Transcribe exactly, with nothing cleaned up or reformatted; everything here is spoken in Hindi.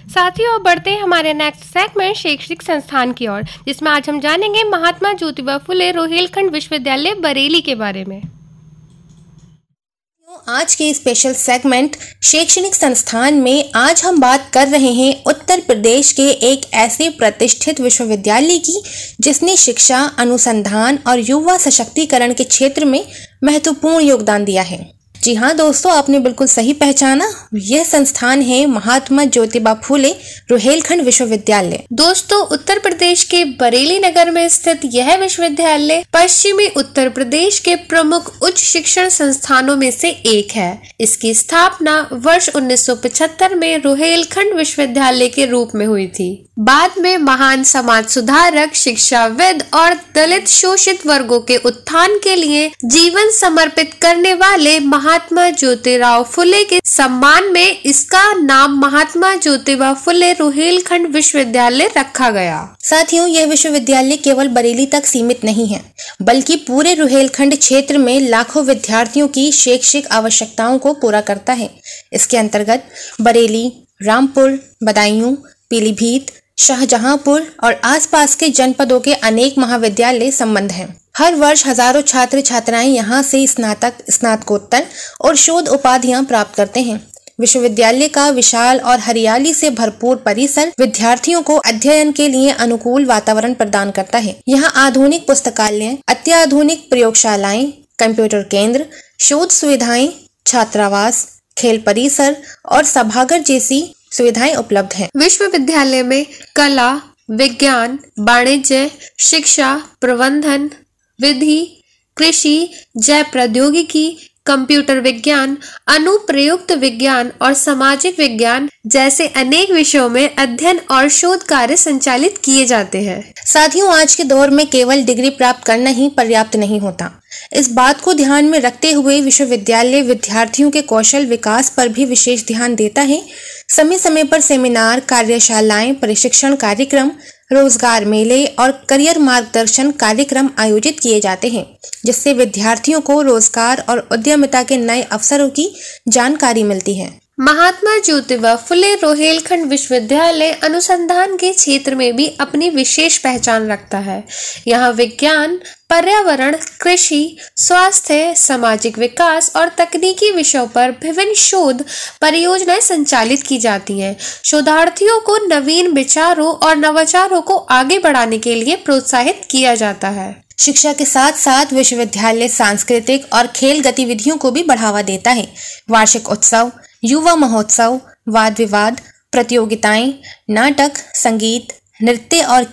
साथियों, बढ़ते हैं हमारे नेक्स्ट सेगमेंट शैक्षिक संस्थान की ओर, जिसमें आज हम जानेंगे महात्मा ज्योतिबा फुले रोहिलखंड विश्वविद्यालय बरेली के बारे में। आज के स्पेशल सेगमेंट शैक्षणिक संस्थान में आज हम बात कर रहे हैं उत्तर प्रदेश के एक ऐसे प्रतिष्ठित विश्वविद्यालय की जिसने शिक्षा, अनुसंधान और युवा सशक्तिकरण के क्षेत्र में महत्वपूर्ण योगदान दिया है। जी हाँ दोस्तों, आपने बिल्कुल सही पहचाना, यह संस्थान है महात्मा ज्योतिबा फुले रोहिलखंड विश्वविद्यालय। दोस्तों, उत्तर प्रदेश के बरेली नगर में स्थित यह विश्वविद्यालय पश्चिमी उत्तर प्रदेश के प्रमुख उच्च शिक्षण संस्थानों में से एक है। इसकी स्थापना वर्ष उन्नीस सौ पचहत्तर में रोहिलखंड विश्वविद्यालय के रूप में हुई थी। बाद में महान समाज सुधारक, शिक्षाविद और दलित शोषित वर्गों के उत्थान के लिए जीवन समर्पित करने वाले महात्मा ज्योतिराव फुले के सम्मान में इसका नाम महात्मा ज्योतिबा फुले रोहिलखंड विश्वविद्यालय रखा गया। साथियों, यह विश्वविद्यालय केवल बरेली तक सीमित नहीं है, बल्कि पूरे रोहिलखंड क्षेत्र में लाखों विद्यार्थियों की शैक्षिक आवश्यकताओं को पूरा करता है। इसके अंतर्गत बरेली, रामपुर, बदायूं, पीलीभीत, शाहजहांपुर और आसपास के जनपदों के अनेक महाविद्यालय संबंध हैं। हर वर्ष हजारों छात्र छात्राएं यहां से स्नातक, स्नातकोत्तर और शोध उपाधियां प्राप्त करते हैं। विश्वविद्यालय का विशाल और हरियाली से भरपूर परिसर विद्यार्थियों को अध्ययन के लिए अनुकूल वातावरण प्रदान करता है। यहां आधुनिक पुस्तकालय, अत्याधुनिक प्रयोगशालाएं, कंप्यूटर केंद्र, शोध सुविधाएं, छात्रावास, खेल परिसर और सभागार जैसी सुविधाएं उपलब्ध हैं। विश्वविद्यालय में कला, विज्ञान, वाणिज्य, शिक्षा, प्रबंधन, विधि, कृषि, जैव प्रौद्योगिकी, कंप्यूटर विज्ञान, अनुप्रयुक्त विज्ञान और सामाजिक विज्ञान जैसे अनेक विषयों में अध्ययन और शोध कार्य संचालित किए जाते हैं। साथियों, आज के दौर में केवल डिग्री प्राप्त करना ही पर्याप्त नहीं होता। इस बात को ध्यान में रखते हुए विश्वविद्यालय विद्यार्थियों के कौशल विकास पर भी विशेष ध्यान देता है। समय समय पर सेमिनार, कार्यशालाएं, प्रशिक्षण कार्यक्रम, रोजगार मेले और करियर मार्गदर्शन कार्यक्रम आयोजित किए जाते हैं, जिससे विद्यार्थियों को रोजगार और उद्यमिता के नए अवसरों की जानकारी मिलती है। महात्मा ज्योतिबा फुले रोहिलखंड विश्वविद्यालय अनुसंधान के क्षेत्र में भी अपनी विशेष पहचान रखता है। यहाँ विज्ञान, पर्यावरण, कृषि, स्वास्थ्य, सामाजिक विकास और तकनीकी विषयों पर विभिन्न शोध परियोजनाएं संचालित की जाती हैं। शोधार्थियों को नवीन विचारों और नवाचारों को आगे बढ़ाने के लिए प्रोत्साहित किया जाता है। शिक्षा के साथ साथ विश्वविद्यालय सांस्कृतिक और खेल गतिविधियों को भी बढ़ावा देता है। वार्षिक उत्सव, युवा महोत्सव, वाद विवाद प्रतियोगिताएं, नाटक, संगीत, नृत्य और